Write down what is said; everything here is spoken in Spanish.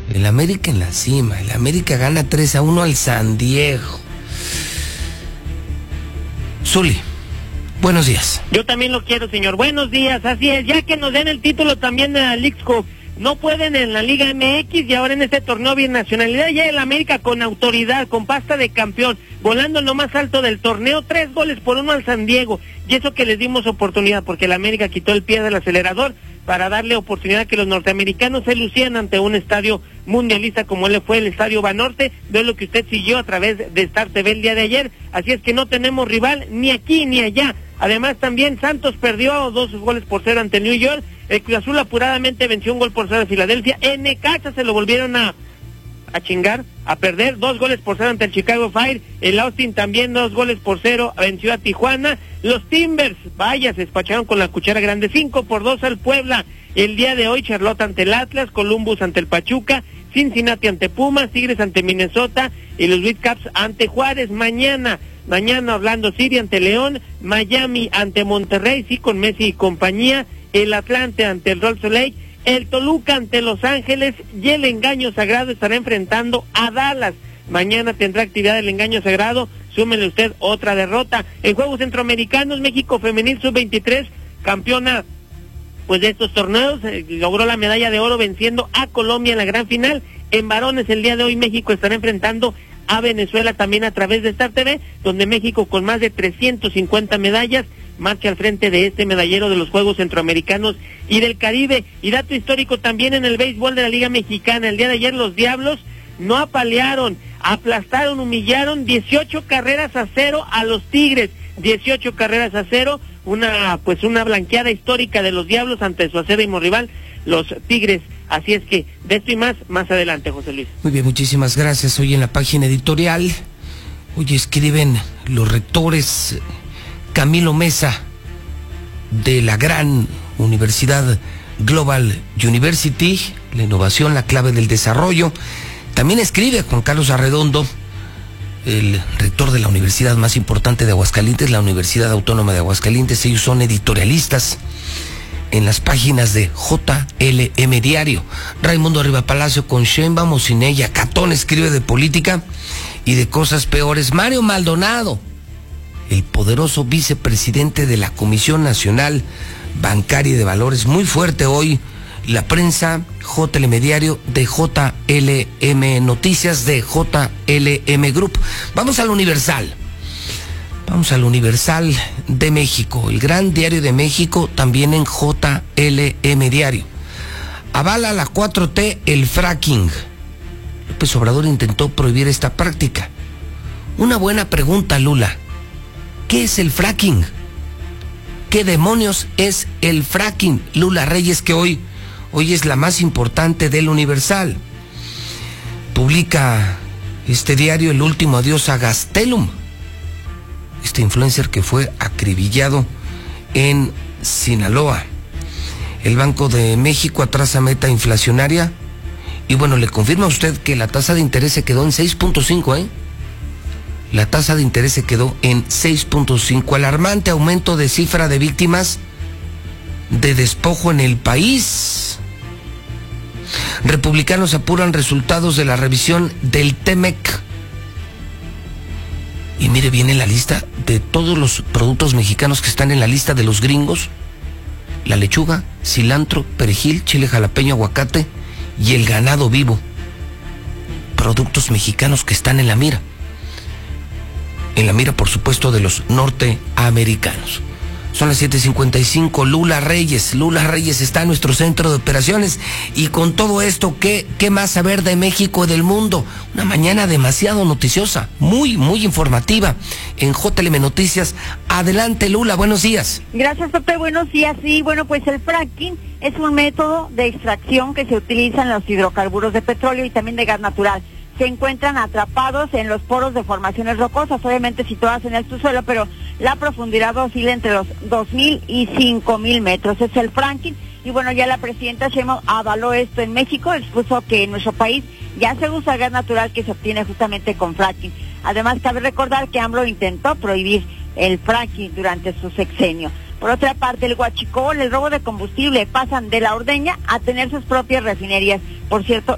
El América en la cima. El América gana 3-1 al San Diego. Zuli, buenos días. Yo también lo quiero, señor. Buenos días, así es. Ya que nos den el título también de la Leagues Cup. No pueden en la Liga MX y ahora en este torneo binacionalidad. Ya el América con autoridad, con pasta de campeón, volando en lo más alto del torneo, 3-1 al San Diego. Y eso que les dimos oportunidad, porque el América quitó el pie del acelerador para darle oportunidad a que los norteamericanos se lucían ante un estadio mundialista como él fue el Estadio Banorte, de lo que usted siguió a través de Star TV el día de ayer. Así es que no tenemos rival ni aquí ni allá. Además también Santos perdió 2-0 ante el New York. El Cruz Azul apuradamente venció 1-0 a Filadelfia. En Necaxa se lo volvieron a chingar, a perder 2-0 ante el Chicago Fire. El Austin también 2-0 venció a Tijuana. Los Timbers, vaya, se despacharon con la cuchara grande, 5-2 al Puebla. El día de hoy Charlotte ante el Atlas, Columbus ante el Pachuca, Cincinnati ante Pumas, Tigres ante Minnesota y los Whitecaps ante Juárez. Mañana Orlando City ante León, Miami ante Monterrey, sí, con Messi y compañía, el Atlante ante el Real Salt Lake, el Toluca ante Los Ángeles y el Engaño Sagrado estará enfrentando a Dallas. Mañana tendrá actividad el Engaño Sagrado, súmele usted otra derrota. En Juegos Centroamericanos, México Femenil Sub-23, campeona pues de estos torneos, logró la medalla de oro venciendo a Colombia en la gran final. En varones el día de hoy México estará enfrentando a Venezuela también a través de Star TV, donde México con más de 350 medallas marcha al frente de este medallero de los Juegos Centroamericanos y del Caribe. Y dato histórico también en el béisbol de la Liga Mexicana, el día de ayer los Diablos no apalearon, aplastaron, humillaron 18-0 a los Tigres, 18-0, una blanqueada histórica de los Diablos ante su acérrimo rival, los Tigres. Así es que de esto y más adelante, José Luis. Muy bien, muchísimas gracias. Hoy en la página editorial, hoy escriben los rectores Camilo Mesa de la gran Universidad Global University, la innovación, la clave del desarrollo. También escribe Juan Carlos Arredondo, el rector de la universidad más importante de Aguascalientes, la Universidad Autónoma de Aguascalientes. Ellos son editorialistas en las páginas de JLM Diario. Raimundo Arriba Palacio con Sheinbaum o sin ella. Catón escribe de política y de cosas peores. Mario Maldonado, el poderoso vicepresidente de la Comisión Nacional Bancaria y de Valores. Muy fuerte hoy la prensa, JLM Diario, de JLM Noticias, de JLM Group. Vamos al Universal. Vamos al Universal de México, el gran diario de México, también en JLM Diario. Avala la 4T el fracking. López Obrador intentó prohibir esta práctica. Una buena pregunta, Lula. ¿Qué es el fracking? ¿Qué demonios es el fracking? Lula Reyes, que hoy es la más importante del Universal. Publica este diario el último adiós a Gastelum, este influencer que fue acribillado en Sinaloa. El Banco de México atrasa meta inflacionaria y bueno, le confirma a usted que la tasa de interés se quedó en 6.5, La tasa de interés se quedó en 6.5. Alarmante aumento de cifra de víctimas de despojo en el país. Republicanos apuran resultados de la revisión del TEMEC. Y mire, viene la lista de todos los productos mexicanos que están en la lista de los gringos. La lechuga, cilantro, perejil, chile jalapeño, aguacate y el ganado vivo. Productos mexicanos que están en la mira. En la mira, por supuesto, de los norteamericanos. Son las 7:55. Lula Reyes está en nuestro centro de operaciones. Y con todo esto, ¿qué más saber de México y del mundo? Una mañana demasiado noticiosa, muy informativa en JLM Noticias. Adelante, Lula, buenos días. Gracias, Pepe, buenos días. Sí, bueno, pues el fracking es un método de extracción que se utiliza en los hidrocarburos de petróleo y también de gas natural. Se encuentran atrapados en los poros de formaciones rocosas, obviamente situadas en el subsuelo, pero la profundidad oscila entre los 2,000 y 5,000 metros. Es el fracking. Y bueno, ya la presidenta Sheinbaum avaló esto en México, expuso que en nuestro país ya se usa gas natural que se obtiene justamente con fracking. Además, cabe recordar que AMLO intentó prohibir el fracking durante su sexenio. Por otra parte, el huachicol, el robo de combustible, pasan de la ordeña a tener sus propias refinerías. Por cierto,